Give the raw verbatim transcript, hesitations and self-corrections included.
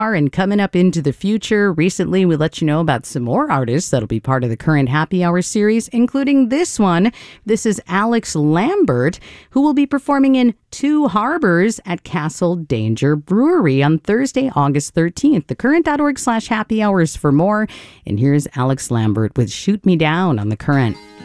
And coming up into the future, recently we let you know about some more artists that'll be part of the current Happy Hour series, including this one. This is Alex Lambert, who will be performing in Two Harbors at Castle Danger Brewery on Thursday, August thirteenth. thecurrent.org slash happy hours for more. And here's Alex Lambert with Shoot Me Down on The Current.